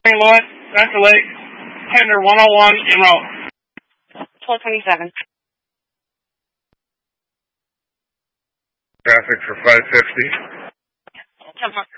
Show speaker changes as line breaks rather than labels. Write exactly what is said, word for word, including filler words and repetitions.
Saint Louis, Central Lake, tender one oh one en route.
twelve twenty-seven.
Traffic for five fifty.
ten